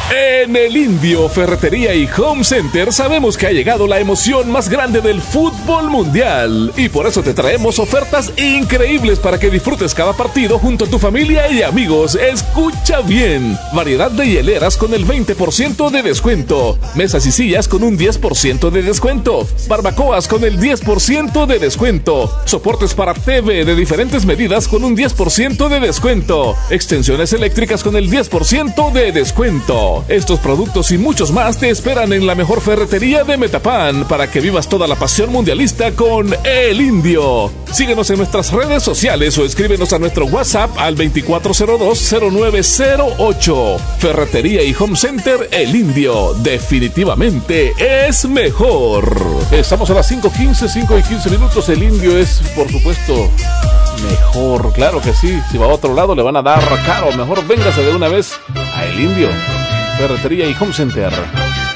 En el Indio, Ferretería y Home Center sabemos que ha llegado la emoción más grande del fútbol mundial y por eso te traemos ofertas increíbles para que disfrutes cada partido junto a tu familia y amigos. Escucha bien, variedad de hieleras con el 20% de descuento, mesas y sillas con un 10% de descuento, barbacoas con el 10% de descuento, soportes para TV de diferentes medidas con un 10% de descuento, extensiones eléctricas con el 10% de descuento. Estos productos y muchos más te esperan en la mejor ferretería de Metapan para que vivas toda la pasión mundialista con El Indio. Síguenos en nuestras redes sociales o escríbenos a nuestro WhatsApp al 2402-0908. Ferretería y Home Center El Indio. Definitivamente es mejor. Estamos a las 5:15 minutos. El Indio es, por supuesto, mejor. Claro que sí. Si va a otro lado le van a dar caro. Mejor véngase de una vez a El Indio. Ferretería y Home Center.